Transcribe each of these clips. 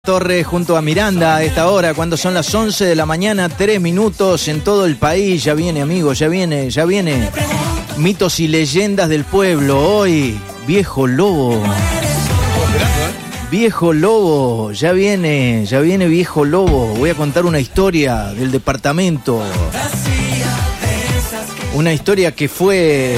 Torres junto a Miranda a esta hora, cuando son las 11 de la mañana, 3 minutos en todo el país. Ya viene, amigos, ya viene. Mitos y leyendas del pueblo. Hoy, Viejo Lobo. Viejo Lobo, ya viene Viejo Lobo. Voy a contar una historia del departamento. Una historia que fue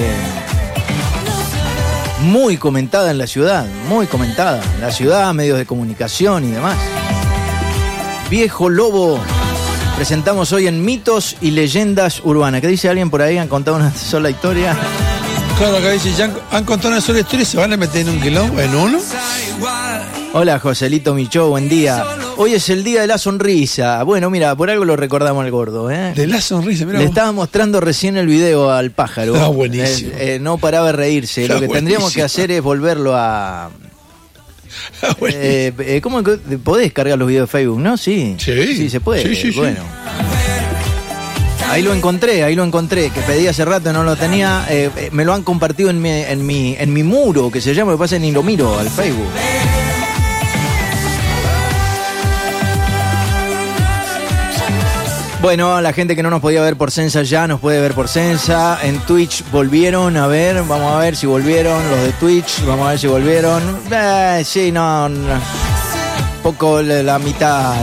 muy comentada en la ciudad, medios de comunicación y demás. Viejo Lobo, presentamos hoy en Mitos y Leyendas Urbanas. ¿Qué dice alguien por ahí? ¿Han contado una sola historia? Claro, acá dice, ya han contado una sola historia y se van a meter en un quilombo, en uno. Hola, Joselito Michó, buen día. Hoy es el día de la sonrisa. Bueno, mira, por algo lo recordamos al gordo, ¿eh? De la sonrisa, mira. Le estaba mostrando recién el video al pájaro. Ah, buenísimo. No paraba de reírse. Lo que tendríamos que hacer es volverlo a... ¿Cómo podés cargar los videos de Facebook, no? Sí, se puede. Sí. Bueno. Ahí lo encontré, que pedí hace rato, no lo tenía. Me lo han compartido en mi muro, que se llama, me pasa ni lo miro al Facebook. Bueno, la gente que no nos podía ver por Sensa ya nos puede ver por Sensa. En Twitch volvieron, vamos a ver si volvieron los de Twitch, vamos a ver si volvieron. Sí, no. Poco la mitad.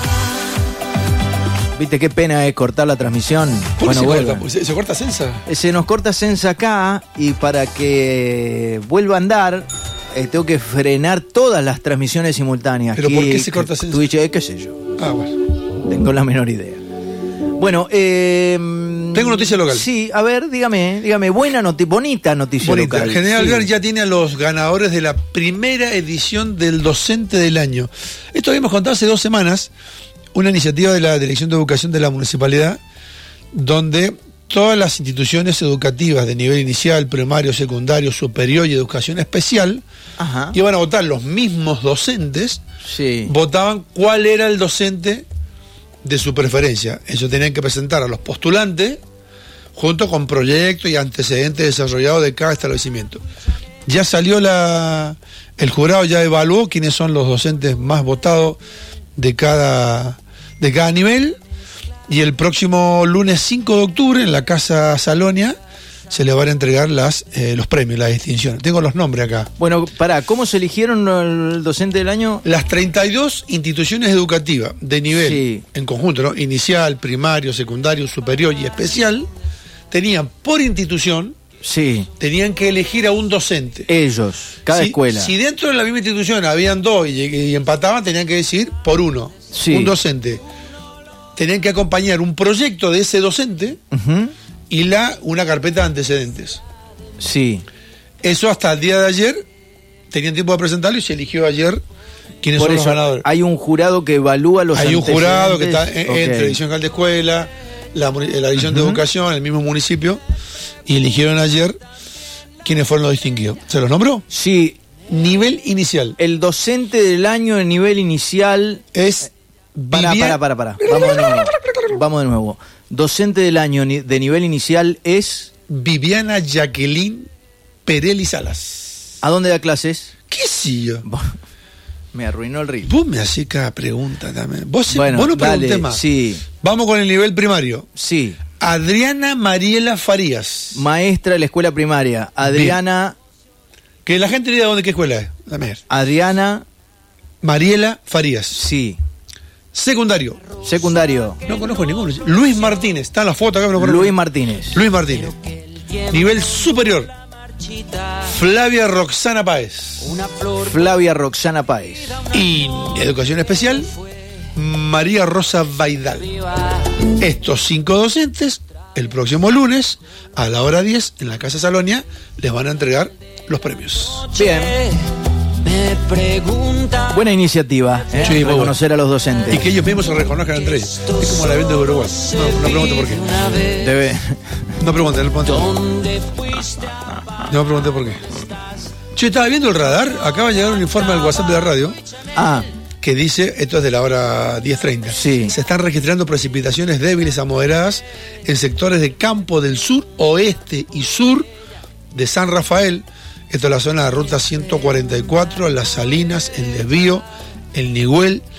¿Viste qué pena es cortar la transmisión? Bueno, ¿Se corta Sensa? Se nos corta Sensa acá y para que vuelva a andar tengo que frenar todas las transmisiones simultáneas. ¿Pero por qué se corta Sensa? Twitch, qué sé yo. Bueno. Tengo la menor idea. Bueno, tengo noticia local. Sí, a ver, dígame, bonita noticia local. General Gar ya tiene a los ganadores de la primera edición del Docente del Año. Esto habíamos contado hace 2 semanas, una iniciativa de la Dirección de Educación de la Municipalidad, donde todas las instituciones educativas de nivel inicial, primario, secundario, superior y educación especial, iban a votar los mismos docentes, votaban cuál era el docente de su preferencia. Ellos tenían que presentar a los postulantes junto con proyectos y antecedentes desarrollados de cada establecimiento. Ya salió el jurado ya evaluó quiénes son los docentes más votados de cada nivel, y el próximo lunes 5 de octubre en la Casa Salonia se le van a entregar los premios, las distinciones. Tengo los nombres acá. Bueno, ¿cómo se eligieron el docente del año? Las 32 instituciones educativas de nivel, en conjunto, ¿no? Inicial, primario, secundario, superior y especial, tenían por institución, tenían que elegir a un docente. Ellos, cada escuela. Si dentro de la misma institución habían 2 y empataban, tenían que decidir por uno, un docente. Tenían que acompañar un proyecto de ese docente, y una carpeta de antecedentes. Eso hasta el día de ayer tenían tiempo de presentarlo y se eligió ayer quiénes son los ganadores. Hay un jurado que evalúa los antecedentes. Hay un jurado que está entre la Dirección General de Escuela, la Dirección de Educación, el mismo municipio, y eligieron ayer quiénes fueron los distinguidos. ¿Se los nombró? Sí. Nivel inicial. El docente del año en nivel inicial es... Para. Vamos de nuevo. Docente del año de nivel inicial es... Viviana Jacqueline Perelli Salas. ¿A dónde da clases? ¿Qué sé yo? Me arruinó el ritmo. Vos me hacés cada pregunta también. Vos no preguntés más. Sí. Vamos con el nivel primario. Sí. Adriana Mariela Farías. Maestra de la escuela primaria. Adriana... Bien. Que la gente diga dónde, qué escuela es. Adriana... Mariela Farías. Sí. Secundario. No conozco ninguno. Luis Martínez. Está en la foto acá. Luis Martínez. Nivel superior. Flavia Roxana Páez. Y educación especial, María Rosa Baidal. Estos 5 docentes, el próximo lunes, a la hora 10, en la Casa Salonia, les van a entregar los premios. Bien. Buena iniciativa, conocer a los docentes. Y que ellos mismos se reconozcan entre ellos. Es como la venta de Uruguay. No pregunte por qué. No pregunte por qué. Yo estaba viendo el radar. Acaba de llegar un informe al WhatsApp de la radio. Que dice, esto es de la hora 10:30. Se están registrando precipitaciones débiles a moderadas en sectores de Campo del Sur, Oeste y Sur de San Rafael. Esto es la zona de ruta 144, Las Salinas, El Desvío, el Nihuel,